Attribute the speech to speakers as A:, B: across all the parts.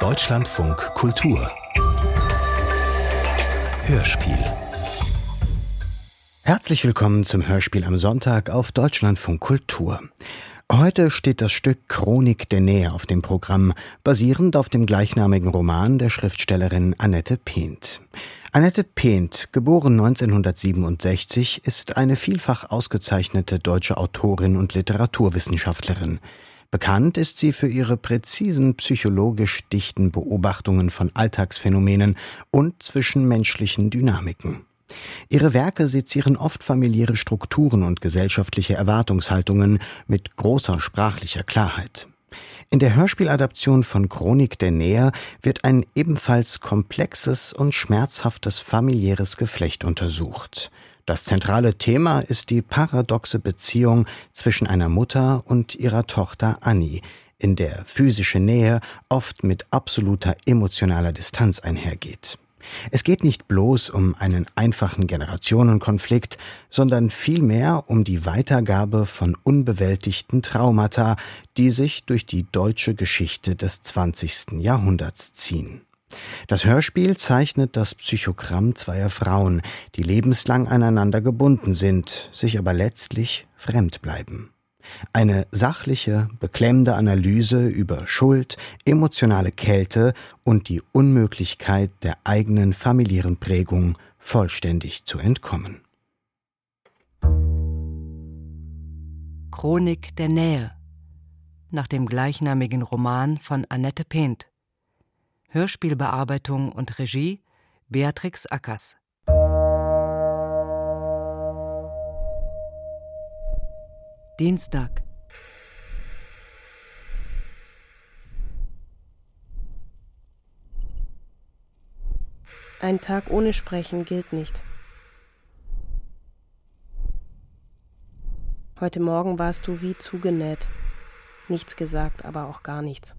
A: Deutschlandfunk Kultur Hörspiel.
B: Herzlich willkommen zum Hörspiel am Sonntag auf Deutschlandfunk Kultur. Heute steht das Stück Chronik der Nähe auf dem Programm, basierend auf dem gleichnamigen Roman der Schriftstellerin Annette Peent. Annette Peent, geboren 1967, ist eine vielfach ausgezeichnete deutsche Autorin und Literaturwissenschaftlerin. Bekannt ist sie für ihre präzisen, psychologisch dichten Beobachtungen von Alltagsphänomenen und zwischenmenschlichen Dynamiken. Ihre Werke sezieren oft familiäre Strukturen und gesellschaftliche Erwartungshaltungen mit großer sprachlicher Klarheit. In der Hörspieladaption von Chronik der Nähe wird ein ebenfalls komplexes und schmerzhaftes familiäres Geflecht untersucht. Das zentrale Thema ist die paradoxe Beziehung zwischen einer Mutter und ihrer Tochter Annie, in der physische Nähe oft mit absoluter emotionaler Distanz einhergeht. Es geht nicht bloß um einen einfachen Generationenkonflikt, sondern vielmehr um die Weitergabe von unbewältigten Traumata, die sich durch die deutsche Geschichte des 20. Jahrhunderts ziehen. Das Hörspiel zeichnet das Psychogramm zweier Frauen, die lebenslang aneinander gebunden sind, sich aber letztlich fremd bleiben. Eine sachliche, beklemmende Analyse über Schuld, emotionale Kälte und die Unmöglichkeit der eigenen familiären Prägung vollständig zu entkommen.
C: Chronik der Nähe nach dem gleichnamigen Roman von Annette Peent. Hörspielbearbeitung und Regie Beatrix Ackers. Dienstag.
D: Ein Tag ohne Sprechen gilt nicht. Heute Morgen warst du wie zugenäht. Nichts gesagt, aber auch gar nichts.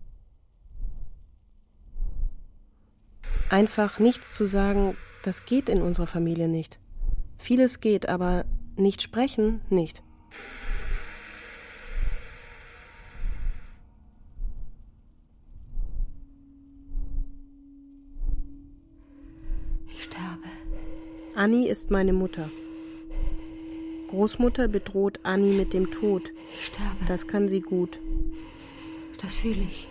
D: Einfach nichts zu sagen, das geht in unserer Familie nicht. Vieles geht, aber nicht sprechen, nicht.
E: Ich sterbe.
D: Annie ist meine Mutter. Großmutter bedroht Annie mit dem Tod.
E: Ich sterbe.
D: Das kann sie gut.
E: Das fühle ich.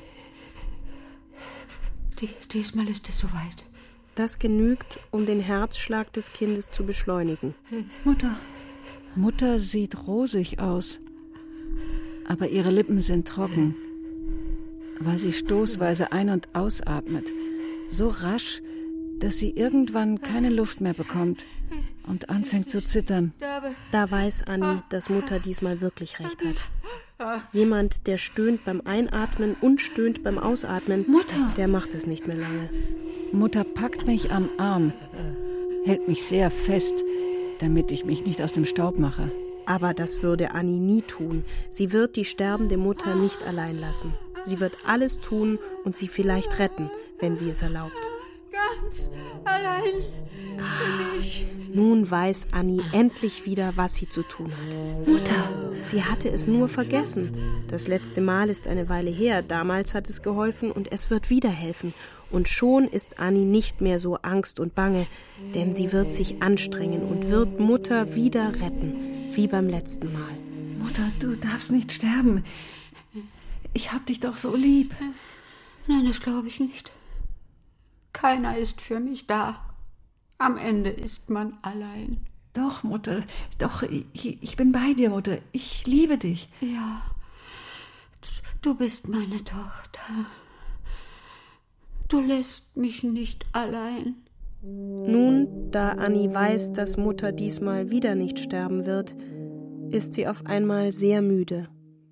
E: Diesmal ist es soweit.
D: Das genügt, um den Herzschlag des Kindes zu beschleunigen.
F: Mutter sieht rosig aus, aber ihre Lippen sind trocken, weil sie stoßweise ein- und ausatmet. So rasch, dass sie irgendwann keine Luft mehr bekommt und anfängt zu zittern.
D: Da weiß Annie, dass Mutter diesmal wirklich recht hat. Jemand, der stöhnt beim Einatmen und stöhnt beim Ausatmen,
F: Mutter!
D: Der macht es nicht mehr lange.
F: Mutter packt mich am Arm, hält mich sehr fest, damit ich mich nicht aus dem Staub mache.
D: Aber das würde Annie nie tun. Sie wird die sterbende Mutter nicht allein lassen. Sie wird alles tun und sie vielleicht retten, wenn sie es erlaubt.
E: Ganz allein bin ich.
D: Nun weiß Annie endlich wieder, was sie zu tun hat.
F: Mutter!
D: Sie hatte es nur vergessen. Das letzte Mal ist eine Weile her. Damals hat es geholfen und es wird wieder helfen. Und schon ist Annie nicht mehr so Angst und Bange, denn sie wird sich anstrengen und wird Mutter wieder retten, wie beim letzten Mal.
F: Mutter, du darfst nicht sterben. Ich hab dich doch so lieb.
E: Nein, das glaube ich nicht. Keiner ist für mich da. Am Ende ist man allein.
F: Doch, Mutter, doch, ich bin bei dir, Mutter. Ich liebe dich.
E: Ja, du bist meine Tochter. Du lässt mich nicht allein.
D: Nun, da Annie weiß, dass Mutter diesmal wieder nicht sterben wird, ist sie auf einmal sehr müde.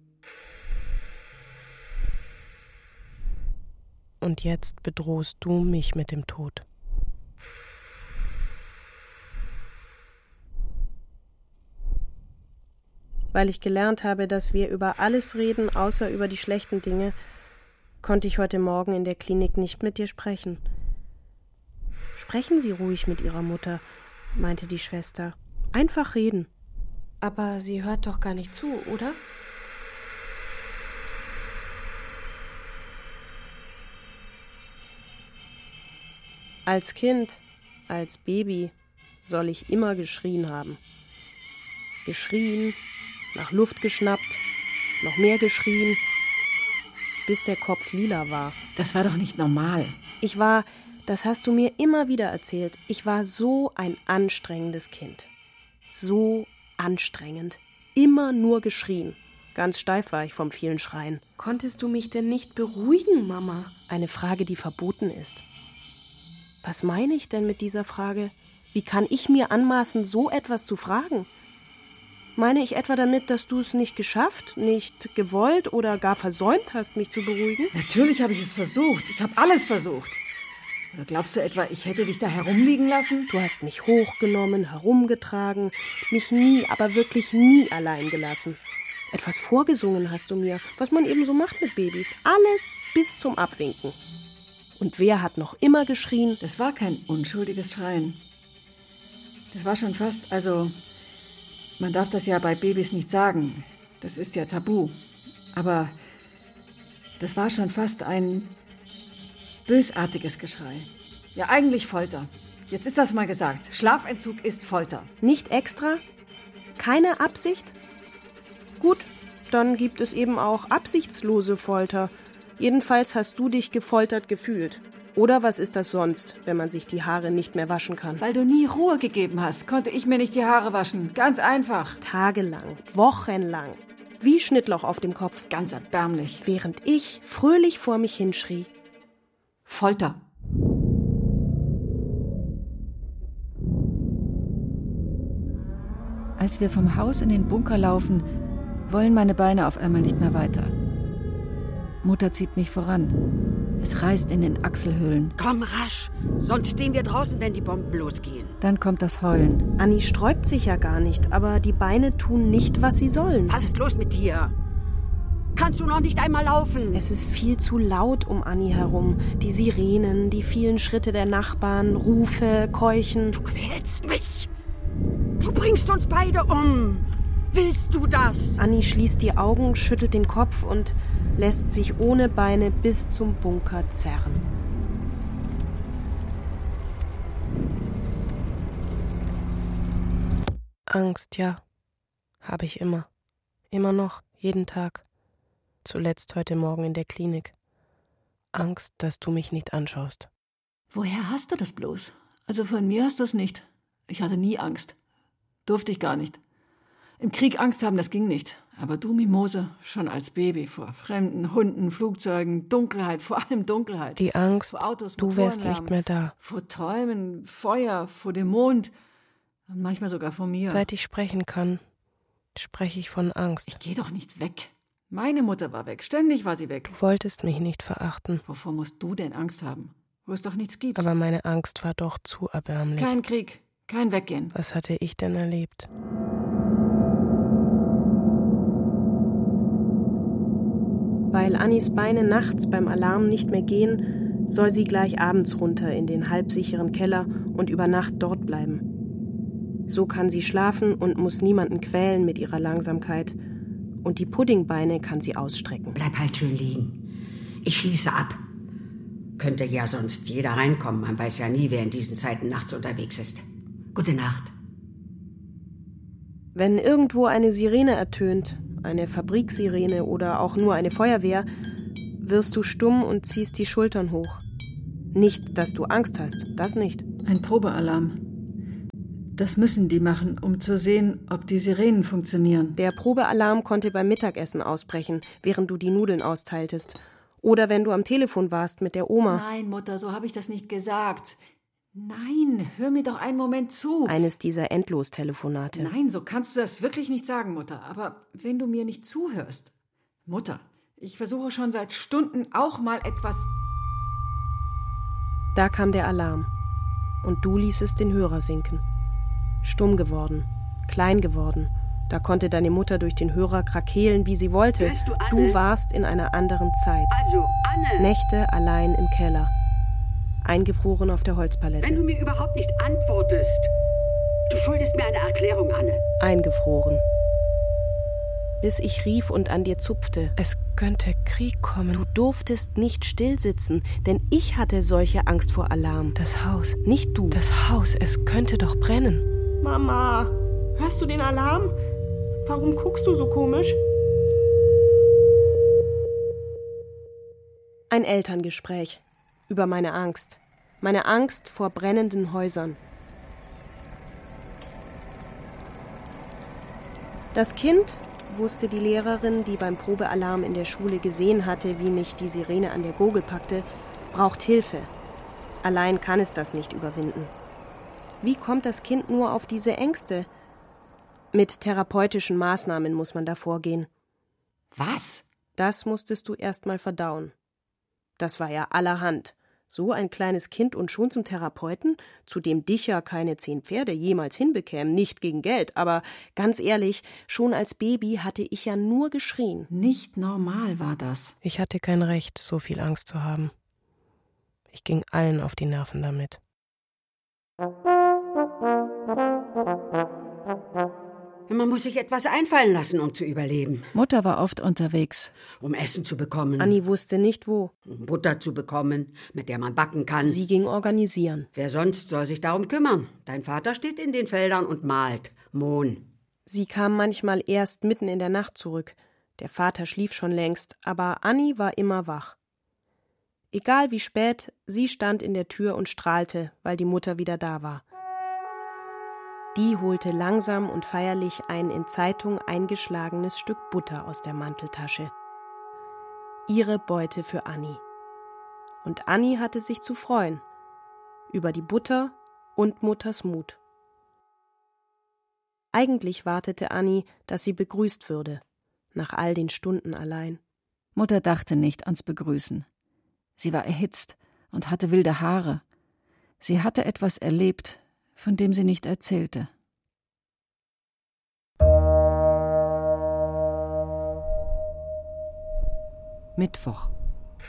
D: Und jetzt bedrohst du mich mit dem Tod. Weil ich gelernt habe, dass wir über alles reden, außer über die schlechten Dinge, konnte ich heute Morgen in der Klinik nicht mit dir sprechen. Sprechen Sie ruhig mit Ihrer Mutter, meinte die Schwester. Einfach reden. Aber sie hört doch gar nicht zu, oder? Als Kind, als Baby soll ich immer geschrien haben. Geschrien, nach Luft geschnappt, noch mehr geschrien, bis der Kopf lila war.
F: Das war doch nicht normal.
D: Das hast du mir immer wieder erzählt, ich war so ein anstrengendes Kind. So anstrengend. Immer nur geschrien. Ganz steif war ich vom vielen Schreien. Konntest du mich denn nicht beruhigen, Mama? Eine Frage, die verboten ist. Was meine ich denn mit dieser Frage? Wie kann ich mir anmaßen, so etwas zu fragen? Meine ich etwa damit, dass du es nicht geschafft, nicht gewollt oder gar versäumt hast, mich zu beruhigen?
F: Natürlich habe ich es versucht. Ich habe alles versucht. Oder glaubst du etwa, ich hätte dich da herumliegen lassen?
D: Du hast mich hochgenommen, herumgetragen, mich nie, aber wirklich nie allein gelassen. Etwas vorgesungen hast du mir, was man eben so macht mit Babys. Alles bis zum Abwinken. Und wer hat noch immer geschrien?
F: Das war kein unschuldiges Schreien. Das war schon fast, man darf das ja bei Babys nicht sagen. Das ist ja tabu. Aber das war schon fast ein bösartiges Geschrei. Ja, eigentlich Folter. Jetzt ist das mal gesagt. Schlafentzug ist Folter.
D: Nicht extra? Keine Absicht? Gut, dann gibt es eben auch absichtslose Folter. Jedenfalls hast du dich gefoltert gefühlt. Oder was ist das sonst, wenn man sich die Haare nicht mehr waschen kann?
F: Weil du nie Ruhe gegeben hast, konnte ich mir nicht die Haare waschen. Ganz einfach.
D: Tagelang, wochenlang. Wie Schnittlauch auf dem Kopf.
F: Ganz erbärmlich.
D: Während ich fröhlich vor mich hinschrie.
F: Folter. Als wir vom Haus in den Bunker laufen, wollen meine Beine auf einmal nicht mehr weiter. Mutter zieht mich voran. Es reißt in den Achselhöhlen.
G: Komm rasch, sonst stehen wir draußen, wenn die Bomben losgehen.
F: Dann kommt das Heulen.
D: Anni sträubt sich ja gar nicht, aber die Beine tun nicht, was sie sollen.
G: Was ist los mit dir? Kannst du noch nicht einmal laufen?
D: Es ist viel zu laut um Anni herum. Die Sirenen, die vielen Schritte der Nachbarn, Rufe, Keuchen.
G: Du quälst mich. Du bringst uns beide um. Willst du das?
D: Anni schließt die Augen, schüttelt den Kopf und lässt sich ohne Beine bis zum Bunker zerren. Angst, ja. Habe ich immer. Immer noch, jeden Tag. Zuletzt heute Morgen in der Klinik. Angst, dass du mich nicht anschaust.
F: Woher hast du das bloß? Also von mir hast du es nicht. Ich hatte nie Angst. Durfte ich gar nicht. Im Krieg Angst haben, das ging nicht. Aber du, Mimose, schon als Baby vor fremden Hunden, Flugzeugen, Dunkelheit, vor allem Dunkelheit.
D: Die Angst,
F: vor Autos,
D: du wärst nicht mehr da.
F: Vor Träumen, Feuer, vor dem Mond und manchmal sogar vor mir.
D: Seit ich sprechen kann, spreche ich von Angst.
F: Ich gehe doch nicht weg. Meine Mutter war weg, ständig war sie weg.
D: Du wolltest mich nicht verachten.
F: Wovor musst du denn Angst haben, wo es doch nichts gibt?
D: Aber meine Angst war doch zu erbärmlich.
F: Kein Krieg, kein Weggehen.
D: Was hatte ich denn erlebt? Weil Annis Beine nachts beim Alarm nicht mehr gehen, soll sie gleich abends runter in den halbsicheren Keller und über Nacht dort bleiben. So kann sie schlafen und muss niemanden quälen mit ihrer Langsamkeit. Und die Puddingbeine kann sie ausstrecken.
G: Bleib halt schön liegen. Ich schließe ab. Könnte ja sonst jeder reinkommen. Man weiß ja nie, wer in diesen Zeiten nachts unterwegs ist. Gute Nacht.
D: Wenn irgendwo eine Sirene ertönt, eine Fabriksirene oder auch nur eine Feuerwehr, wirst du stumm und ziehst die Schultern hoch. Nicht, dass du Angst hast, das nicht.
F: Ein Probealarm. Das müssen die machen, um zu sehen, ob die Sirenen funktionieren.
D: Der Probealarm konnte beim Mittagessen ausbrechen, während du die Nudeln austeiltest. Oder wenn du am Telefon warst mit der Oma.
F: Nein, Mutter, so habe ich das nicht gesagt. Nein, hör mir doch einen Moment zu.
D: Eines dieser Endlostelefonate.
F: Nein, so kannst du das wirklich nicht sagen, Mutter. Aber wenn du mir nicht zuhörst. Mutter, ich versuche schon seit Stunden auch mal etwas.
D: Da kam der Alarm. Und du ließest den Hörer sinken. Stumm geworden, klein geworden. Da konnte deine Mutter durch den Hörer krakeelen, wie sie wollte. Du warst in einer anderen Zeit.
H: Also, Anne.
D: Nächte allein im Keller. Eingefroren auf der Holzpalette.
H: Wenn du mir überhaupt nicht antwortest. Du schuldest mir eine Erklärung, Anne.
D: Eingefroren. bis ich rief und an dir zupfte. Es könnte Krieg kommen. Du durftest nicht stillsitzen, denn ich hatte solche Angst vor Alarm. Das Haus. Nicht du. Das Haus, es könnte doch brennen.
H: Mama, hörst du den Alarm? Warum guckst du so komisch?
D: Ein Elterngespräch über meine Angst. Meine Angst vor brennenden Häusern. Das Kind, wusste die Lehrerin, die beim Probealarm in der Schule gesehen hatte, wie mich die Sirene an der Gurgel packte, braucht Hilfe. Allein kann es das nicht überwinden. Wie kommt das Kind nur auf diese Ängste? Mit therapeutischen Maßnahmen muss man da vorgehen.
G: Was?
D: Das musstest du erst mal verdauen. Das war ja allerhand. So ein kleines Kind und schon zum Therapeuten, zu dem dich ja keine 10 Pferde jemals hinbekämen, nicht gegen Geld. Aber ganz ehrlich, schon als Baby hatte ich ja nur geschrien.
F: Nicht normal war das.
D: Ich hatte kein Recht, so viel Angst zu haben. Ich ging allen auf die Nerven damit.
G: Man muss sich etwas einfallen lassen, um zu überleben.
F: Mutter war oft unterwegs.
G: Um Essen zu bekommen.
D: Anni wusste nicht wo.
G: Um Butter zu bekommen, mit der man backen kann.
D: Sie ging organisieren.
G: Wer sonst soll sich darum kümmern? Dein Vater steht in den Feldern und malt. Mohn.
D: Sie kam manchmal erst mitten in der Nacht zurück. Der Vater schlief schon längst, aber Anni war immer wach. Egal wie spät, sie stand in der Tür und strahlte, weil die Mutter wieder da war. Die holte langsam und feierlich ein in Zeitung eingeschlagenes Stück Butter aus der Manteltasche. Ihre Beute für Anni. Und Anni hatte sich zu freuen. Über die Butter und Mutters Mut. Eigentlich wartete Anni, dass sie begrüßt würde, nach all den Stunden allein.
F: Mutter dachte nicht ans Begrüßen. Sie war erhitzt und hatte wilde Haare. Sie hatte etwas erlebt, von dem sie nicht erzählte.
C: Mittwoch.